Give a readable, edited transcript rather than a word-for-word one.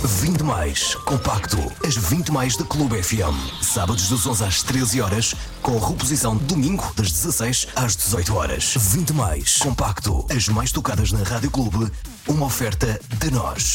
20 mais compacto, as 20 mais da Clube FM. Sábados das 11 às 13 horas, com reposição domingo das 16 às 18 horas. 20 mais compacto, as mais tocadas na Rádio Clube, uma oferta de nós.